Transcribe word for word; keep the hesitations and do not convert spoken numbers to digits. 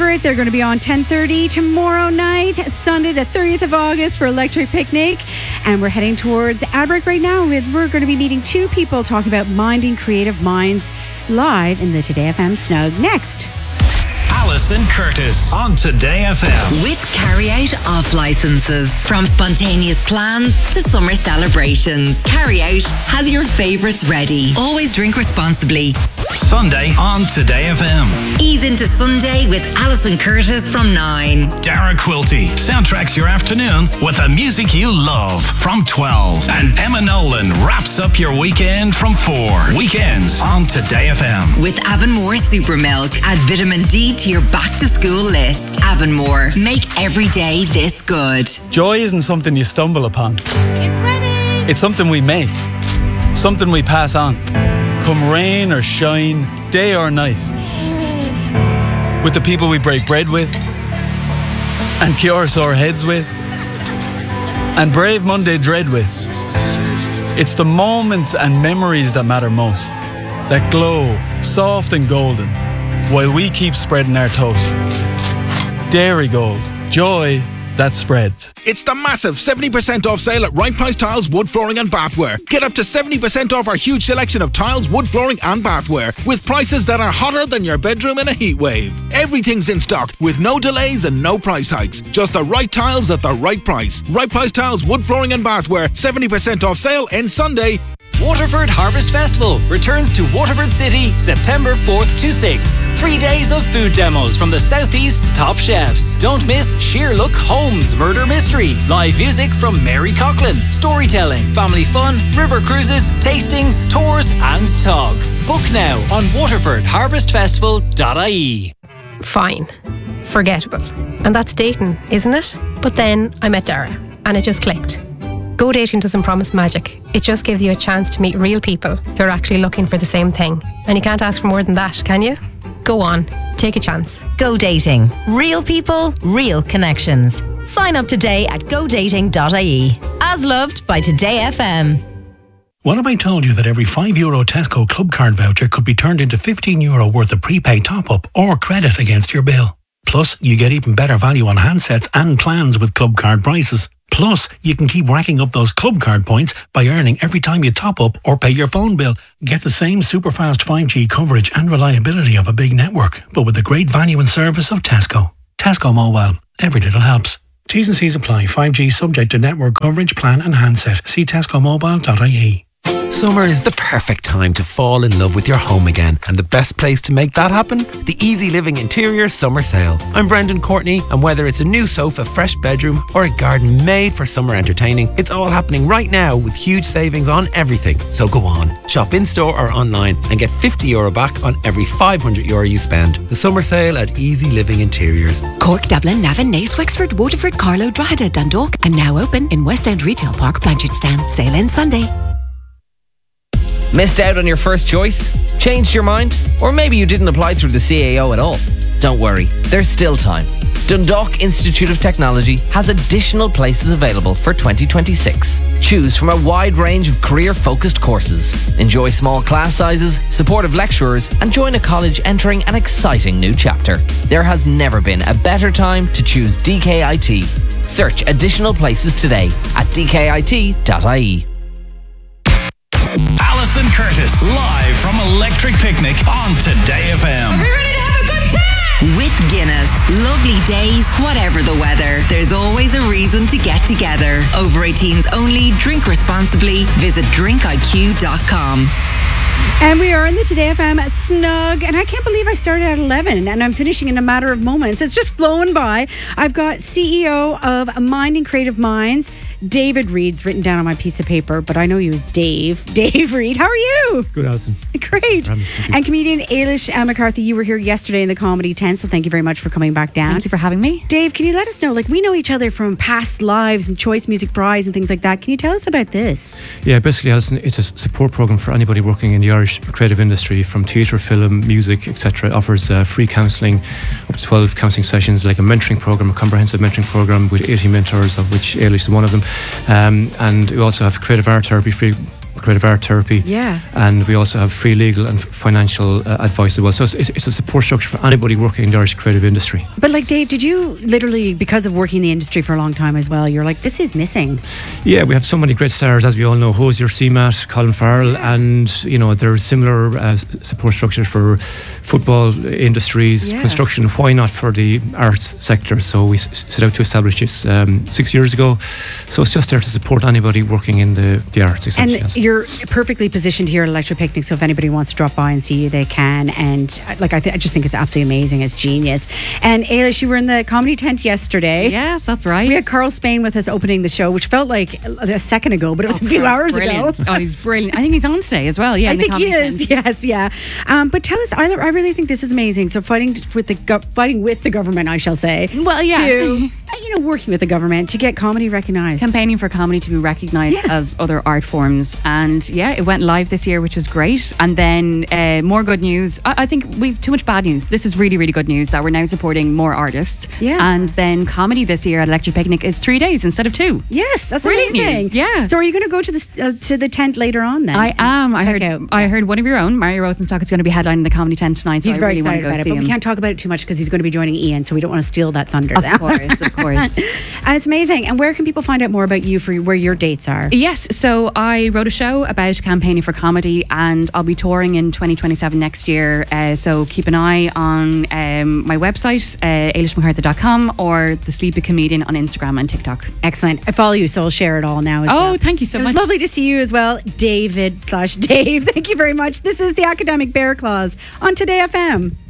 favourite. They're going to be on ten thirty tomorrow night, Sunday the thirtieth of August for Electric Picnic. And we're heading towards ad break right now. We're going to be meeting two people talking about minding creative minds live in the Today F M Snug. Next. Alison Curtis on Today F M. With carry-out off licenses. From spontaneous plans to summer celebrations, Carry-out has your favourites ready. Always drink responsibly. Sunday on Today F M. Ease into Sunday with Alison Curtis from nine. Dara Quilty soundtracks your afternoon with the music you love from twelve. And Emma Nolan wraps up your weekend from four. Weekends on Today F M. With Avonmore Super Milk. Add vitamin D to your back to school list. Avonmore. Make every day this good. Joy isn't something you stumble upon. It's ready. It's something we make. Something we pass on. Come rain or shine, day or night. With the people we break bread with, and cure sore heads with, and brave Monday dread with. It's the moments and memories that matter most, that glow soft and golden, while we keep spreading our toast. Dairy Gold, joy that spreads. It's the massive seventy percent off sale at Right Price Tiles, Wood Flooring and Bathware. Get up to seventy percent off our huge selection of tiles, wood flooring and bathware with prices that are hotter than your bedroom in a heat wave. Everything's in stock with no delays and no price hikes. Just the right tiles at the right price. Right Price Tiles, Wood Flooring and Bathware. seventy percent off sale ends Sunday. Waterford Harvest Festival returns to Waterford City September fourth to sixth. Three days of food demos from the Southeast's top chefs. Don't miss Sheer Look Holmes Murder Mystery, live music from Mary Coughlin, storytelling, family fun, river cruises, tastings, tours and talks. Book now on waterford harvest festival dot I E. Fine. Forgettable. And that's dating, isn't it? But then I met Dara and it just clicked. Go Dating doesn't promise magic. It just gives you a chance to meet real people who are actually looking for the same thing. And you can't ask for more than that, can you? Go on, take a chance. Go Dating. Real people, real connections. Sign up today at go dating dot I E. As loved by Today F M. What if I told you that every five euro Tesco Club Card voucher could be turned into fifteen euro worth of prepaid top-up or credit against your bill? Plus, you get even better value on handsets and plans with Club Card prices. Plus, you can keep racking up those Club Card points by earning every time you top up or pay your phone bill. Get the same super fast five G coverage and reliability of a big network, but with the great value and service of Tesco. Tesco Mobile. Every little helps. T's and C's apply. five G subject to network coverage, plan and handset. See tesco mobile dot I E. Summer is the perfect time to fall in love with your home again, and the best place to make that happen? The Easy Living Interior Summer Sale. I'm Brendan Courtney, and whether it's a new sofa, fresh bedroom, or a garden made for summer entertaining, it's all happening right now with huge savings on everything. So go on, shop in store or online and get fifty euro back on every five hundred euro you spend. The summer sale at Easy Living Interiors. Cork, Dublin, Navan, Naas, Wexford, Waterford, Carlow, Drogheda, Dundalk, and now open in West End Retail Park, Blanchardstown. Sale ends Sunday. Missed out on your first choice? Changed your mind? Or maybe you didn't apply through the C A O at all? Don't worry, there's still time. Dundalk Institute of Technology has additional places available for twenty twenty-six. Choose from a wide range of career-focused courses. Enjoy small class sizes, supportive lecturers, and join a college entering an exciting new chapter. There has never been a better time to choose D K I T. Search additional places today at d k i t dot I E. Alison Curtis, live from Electric Picnic on Today F M. Are we ready to have a good time? With Guinness. Lovely days, whatever the weather. There's always a reason to get together. Over eighteens only. Drink responsibly. Visit drink I Q dot com. And we are in the Today F M Snug, and I can't believe I started at eleven and I'm finishing in a matter of moments. It's just flown by. I've got C E O of Minding Creative Minds, David Reid's written down on my piece of paper, but I know you as Dave. Dave Reid, how are you? Good, Alison. Great. And comedian Ailish uh, McCarthy, you were here yesterday in the Comedy Tent, so thank you very much for coming back down. Thank you for having me. Dave, can you let us know, like, we know each other from past lives and Choice Music Prize and things like that. Can you tell us about this? Yeah, basically, Alison, it's a support program for anybody working in the Irish creative industry, from theatre, film, music, et cetera. It offers uh, free counselling, up to twelve counselling sessions, like a mentoring program, a comprehensive mentoring program with eighty mentors, of which Ailish is one of them. Um, and we also have creative art therapy, free creative art therapy. Yeah. And we also have free legal and financial uh, advice as well. So it's, it's a support structure for anybody working in the Irish creative industry. But like Dave, did you literally, because of working in the industry for a long time as well, you're like, this is missing? Yeah, we have so many great stars, as we all know, Hosier, C M A T, Colin Farrell, and you know, there's similar uh, support structures for football industries, Yeah. construction. Why not for the arts sector? So we s- set out to establish this um, six years ago. So it's just there to support anybody working in the, the arts, essentially. And you're perfectly positioned here at Electric Picnic, so if anybody wants to drop by and see you, they can. And uh, like I, th- I just think it's absolutely amazing. It's genius. And Ailish, you were in the comedy tent yesterday. Yes, that's right. We had Carl Spain with us opening the show, which felt like a, a second ago, but it was a few hours brilliant. ago. Oh, he's brilliant. I think he's on today as well. Yeah, I in the think he comedy is. tent. Yes, yeah. Um, but tell us, I, I really think this is amazing. So fighting with the go- fighting with the government, I shall say. Well, yeah. To, you know, working with the government to get comedy recognised. Campaigning for comedy to be recognised Yeah. as other art forms. And yeah, it went live this year, which was great. And then uh, more good news. I, I think we've too much bad news. This is really, really good news that we're now supporting more artists. Yeah. And then comedy this year at Electric Picnic is three days instead of two. Yes, that's Brilliant amazing. news, yeah. So are you going to go to the uh, to the tent later on then? I am. I Check heard. out. I heard one of your own, Mario Rosenstock, is going to be headlining the comedy tent tonight. So He's I very really want to excited go about it, see but him. we can't talk about it too much because he's going to be joining Ian, so we don't want to steal that thunder. Of now. course, of course. And it's amazing. And where can people find out more about you for where your dates are? Yes, so I wrote a show about campaigning for comedy, and I'll be touring in twenty twenty-seven next year. Uh, so keep an eye on um, my website, uh, ailish mccarthy dot com, or The Sleepy Comedian on Instagram and TikTok. Excellent. I follow you, so I'll share it all now. As Oh, well. thank you so it much. It was lovely to see you as well, David slash Dave. Thank you very much. This is the Academic Bear Claws on Today F M.